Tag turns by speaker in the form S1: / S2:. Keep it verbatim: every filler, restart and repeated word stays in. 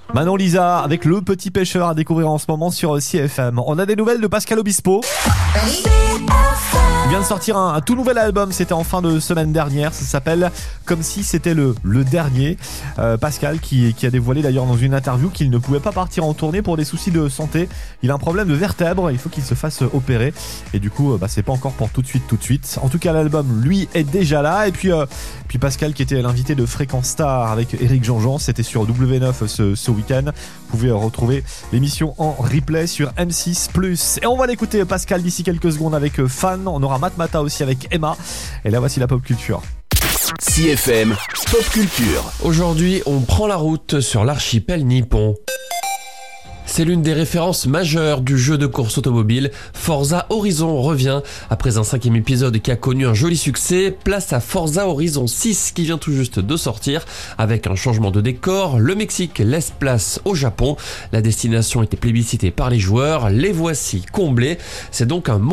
S1: Manon Lisa avec Le Petit Pêcheur à découvrir en ce moment sur C F M. On a des nouvelles de Pascal Obispo. Il vient de sortir un, un tout nouvel album, c'était en fin de semaine dernière, ça s'appelle Comme si c'était le, le dernier. Euh, Pascal qui, qui a dévoilé d'ailleurs dans une interview qu'il ne pouvait pas partir en tournée pour des soucis de santé. Il a un problème de vertèbre, il faut qu'il se fasse opérer et du coup bah, c'est pas encore pour tout de suite tout de suite. En tout cas l'album lui est déjà là et puis, euh, puis Pascal qui était l'invité de Fréquence Star avec Éric Jean-Jean, c'était sur W neuf ce, ce week-end. Vous pouvez retrouver l'émission en replay sur M six plus. Et on va l'écouter Pascal d'ici quelques secondes avec Fan. On aura Matmata aussi avec Emma. Et là voici la pop culture.
S2: C F M Pop Culture.
S3: Aujourd'hui, on prend la route sur l'archipel nippon. C'est l'une des références majeures du jeu de course automobile. Forza Horizon revient. Après un cinquième épisode qui a connu un joli succès, place à Forza Horizon six qui vient tout juste de sortir. Avec un changement de décor, le Mexique laisse place au Japon. La destination était plébiscitée par les joueurs, les voici comblés. C'est donc un